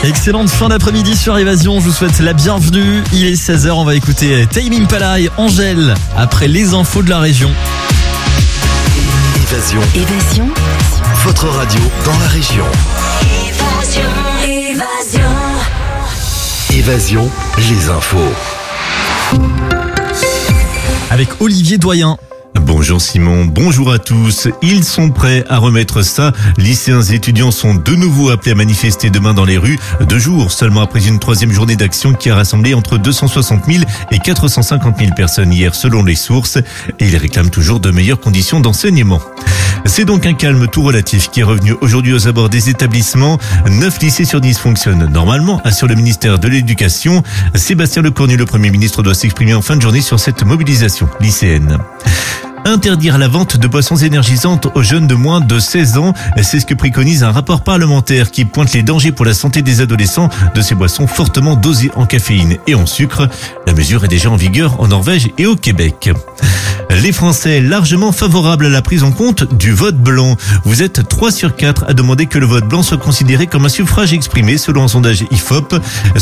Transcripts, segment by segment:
Excellente fin d'après-midi sur Évasion, je vous souhaite la bienvenue. Il est 16h, on va écouter Tame Impala et Angèle après les infos de la région. Évasion. Votre radio dans la région. Évasion, les infos. Avec Olivier Doyen. Bonjour Simon, bonjour à tous. Ils sont prêts à remettre ça. Lycéens et étudiants sont de nouveau appelés à manifester demain dans les rues. 2 jours seulement après une 3e journée d'action qui a rassemblé entre 260 000 et 450 000 personnes hier selon les sources. Et ils réclament toujours de meilleures conditions d'enseignement. C'est donc un calme tout relatif qui est revenu aujourd'hui aux abords des établissements. 9 lycées sur 10 fonctionnent normalement, assure le ministère de l'Éducation. Sébastien Lecornu, le Premier ministre, doit s'exprimer en fin de journée sur cette mobilisation lycéenne. Interdire la vente de boissons énergisantes aux jeunes de moins de 16 ans, c'est ce que préconise un rapport parlementaire qui pointe les dangers pour la santé des adolescents de ces boissons fortement dosées en caféine et en sucre. La mesure est déjà en vigueur en Norvège et au Québec. Les Français largement favorables à la prise en compte du vote blanc. Vous êtes 3 sur 4 à demander que le vote blanc soit considéré comme un suffrage exprimé selon un sondage IFOP.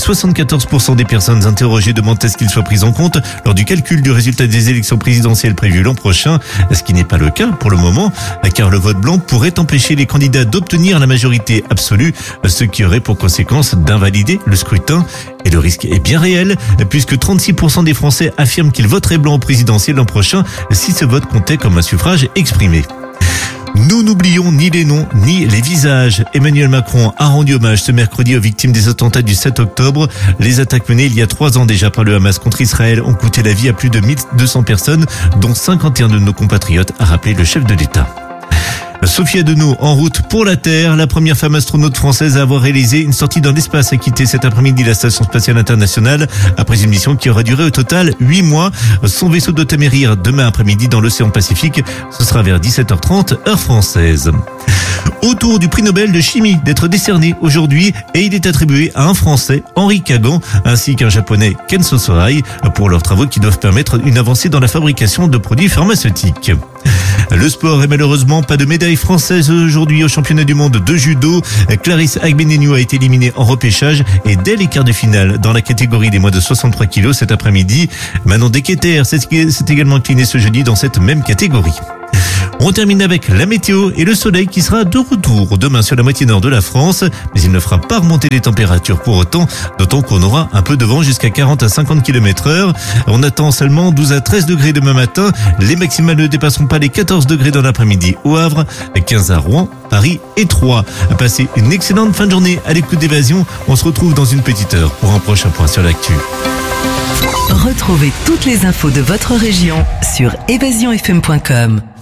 74% des personnes interrogées demandent à ce qu'il soit pris en compte lors du calcul du résultat des élections présidentielles prévues l'an prochain. Ce qui n'est pas le cas pour le moment, car le vote blanc pourrait empêcher les candidats d'obtenir la majorité absolue, ce qui aurait pour conséquence d'invalider le scrutin. Et le risque est bien réel, puisque 36% des Français affirment qu'ils voteraient blanc au présidentiel l'an prochain si ce vote comptait comme un suffrage exprimé. Nous n'oublions ni les noms ni les visages. Emmanuel Macron a rendu hommage ce mercredi aux victimes des attentats du 7 octobre. Les attaques menées il y a 3 ans déjà par le Hamas contre Israël ont coûté la vie à plus de 1200 personnes, dont 51 de nos compatriotes, a rappelé le chef de l'État. Sophie Adenau en route pour la Terre, la première femme astronaute française à avoir réalisé une sortie dans l'espace, a quitté cet après-midi la Station Spatiale Internationale après une mission qui aura duré au total 8 mois. Son vaisseau doit atterrir demain après-midi dans l'océan Pacifique. Ce sera vers 17h30 heure française. Autour du prix Nobel de chimie d'être décerné aujourd'hui, et il est attribué à un Français, Henri Kagan, ainsi qu'un Japonais, Kenzo Sorai, pour leurs travaux qui doivent permettre une avancée dans la fabrication de produits pharmaceutiques. Le sport, et malheureusement pas de médaille française aujourd'hui au championnat du monde de judo. Clarisse Agbenenou a été éliminée en repêchage et dès les quarts de finale dans la catégorie des moins de 63 kilos cet après-midi. Manon Deketer s'est également inclinée ce jeudi dans cette même catégorie. On termine avec la météo et le soleil qui sera de retour demain sur la moitié nord de la France, mais il ne fera pas remonter les températures pour autant, d'autant qu'on aura un peu de vent jusqu'à 40 à 50 km/h. On attend seulement 12 à 13 degrés demain matin. Les maximales ne dépasseront pas les 14 degrés dans l'après-midi au Havre, 15 à Rouen, Paris et Troyes. Passez une excellente fin de journée à l'écoute d'Évasion. On se retrouve dans une petite heure pour un prochain point sur l'actu. Retrouvez toutes les infos de votre région sur évasionfm.com.